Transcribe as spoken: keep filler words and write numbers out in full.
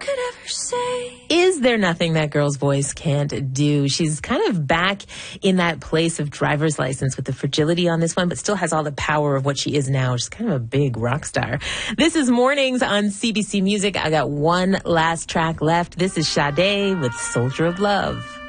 could ever say. Is there nothing that girl's voice can't do? She's kind of back in that place of Driver's License with the fragility on this one, but still has all the power of what she is now. She's kind of a big rock star. This is Mornings on C B C Music. I got one last track left. This is Sade with Soldier of Love.